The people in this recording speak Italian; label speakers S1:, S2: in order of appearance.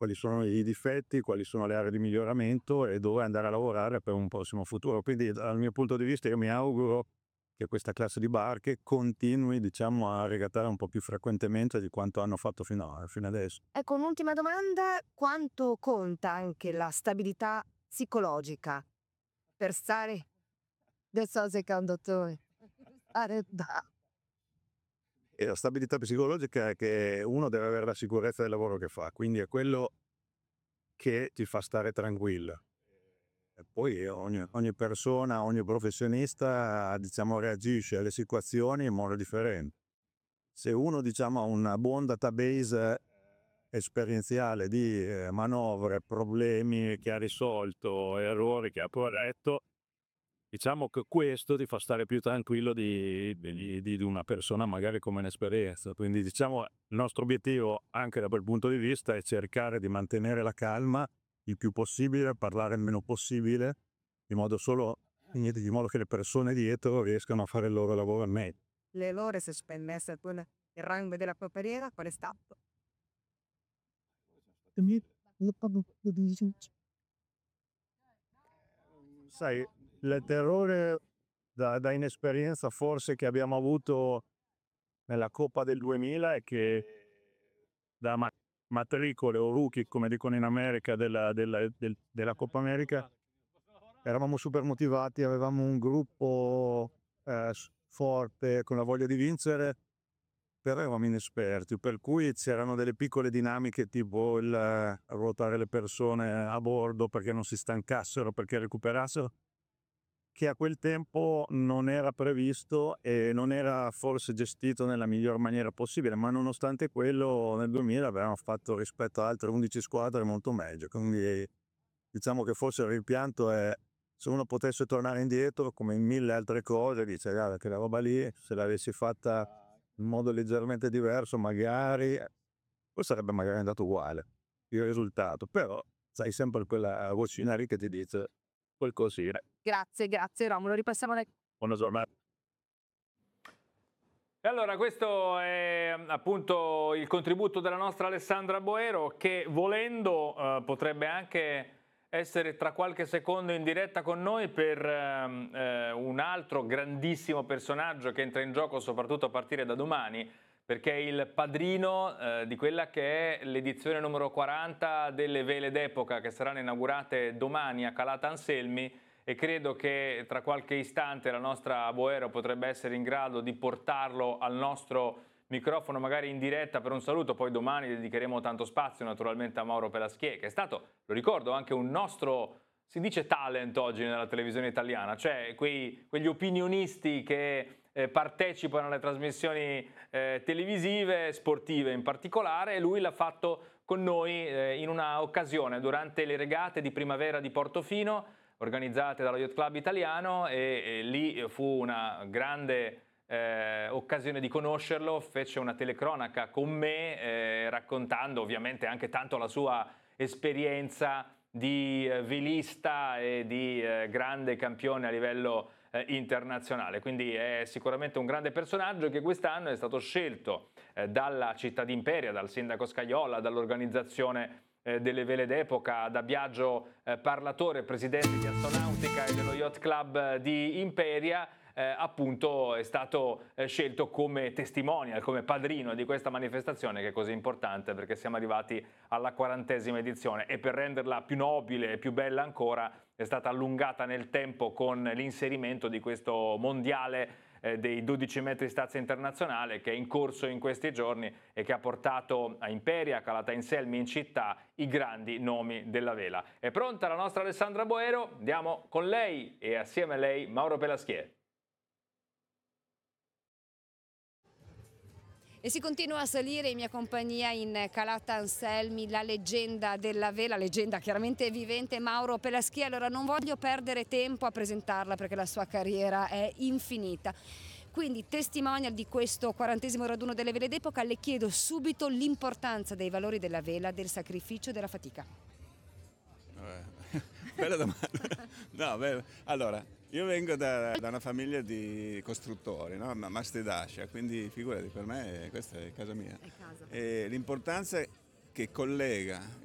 S1: quali sono i difetti, quali sono le aree di miglioramento e dove andare a lavorare per un prossimo futuro. Quindi dal mio punto di vista io mi auguro che questa classe di barche continui, diciamo, a regattare un po' più frequentemente di quanto hanno fatto fino adesso.
S2: Ecco, un'ultima domanda: quanto conta anche la stabilità psicologica per stare del suo secondo tour?
S1: E la stabilità psicologica è che uno deve avere la sicurezza del lavoro che fa, quindi è quello che ti fa stare tranquillo. E poi ogni persona, ogni professionista, diciamo, reagisce alle situazioni in modo differente. Se uno, diciamo, ha un buon database esperienziale di manovre, problemi che ha risolto, errori che ha corretto, diciamo che questo ti fa stare più tranquillo di una persona magari con meno esperienza. Quindi diciamo il nostro obiettivo anche da quel punto di vista è cercare di mantenere la calma il più possibile, parlare il meno possibile, di modo che le persone dietro riescano a fare il loro lavoro al meglio.
S2: Le ore se spendesse con il rango della tua carriera, qual è stato?
S1: Sai, il terrore da inesperienza forse che abbiamo avuto nella Coppa del 2000 è che da matricole o rookie, come dicono in America, della Coppa America, eravamo super motivati, avevamo un gruppo forte, con la voglia di vincere, però eravamo inesperti, per cui c'erano delle piccole dinamiche tipo il ruotare le persone a bordo perché non si stancassero, perché recuperassero, che a quel tempo non era previsto e non era forse gestito nella miglior maniera possibile, ma nonostante quello nel 2000 avevamo fatto rispetto a altre 11 squadre molto meglio, quindi diciamo che forse il rimpianto è se uno potesse tornare indietro come in mille altre cose, dice guarda che la roba lì se l'avessi fatta in modo leggermente diverso magari poi sarebbe magari andato uguale il risultato, però sai sempre quella vocina lì che ti dice qualcosina.
S2: Grazie, grazie Romolo, ripassiamo nel
S1: Buona giornata.
S3: E allora questo è appunto il contributo della nostra Alessandra Boero, che volendo potrebbe anche essere tra qualche secondo in diretta con noi per un altro grandissimo personaggio che entra in gioco soprattutto a partire da domani, perché è il padrino di quella che è l'edizione numero 40 delle Vele d'Epoca, che saranno inaugurate domani a Calata Anselmi, e credo che tra qualche istante la nostra Boero potrebbe essere in grado di portarlo al nostro microfono, magari in diretta per un saluto. Poi domani dedicheremo tanto spazio naturalmente a Mauro Pelaschier, che è stato, lo ricordo, anche un nostro, si dice talent oggi nella televisione italiana, cioè quegli opinionisti che partecipano alle trasmissioni televisive, sportive in particolare, e lui l'ha fatto con noi in una occasione durante le regate di primavera di Portofino organizzate dallo Yacht Club Italiano, e lì fu una grande occasione di conoscerlo. Fece una telecronaca con me raccontando ovviamente anche tanto la sua esperienza di velista e di grande campione a livello internazionale. Quindi è sicuramente un grande personaggio che quest'anno è stato scelto dalla città di Imperia, dal sindaco Scajola, dall'organizzazione delle Vele d'Epoca, da Biagio Parlatore, presidente di Astonautica e dello Yacht Club di Imperia. Appunto è stato scelto come testimonial, come padrino di questa manifestazione che è così importante, perché siamo arrivati alla 40ª edizione, e per renderla più nobile e più bella ancora è stata allungata nel tempo con l'inserimento di questo mondiale dei 12 metri stazza internazionale, che è in corso in questi giorni e che ha portato a Imperia, a Calata Anselmi in città, i grandi nomi della vela. È pronta la nostra Alessandra Boero? Andiamo con lei e assieme a lei Mauro Pelaschier.
S4: E si continua a salire in mia compagnia in Calata Anselmi la leggenda della vela, leggenda chiaramente vivente, Mauro Pelaschier. Allora non voglio perdere tempo a presentarla perché la sua carriera è infinita. Quindi testimonial di questo 40° raduno delle Vele d'Epoca, le chiedo subito l'importanza dei valori della vela, del sacrificio e della fatica.
S5: Bella domanda. No, allora, io vengo da una famiglia di costruttori, no? Masti d'ascia, quindi figurati, per me questa è casa mia.
S4: È casa.
S5: E l'importanza che collega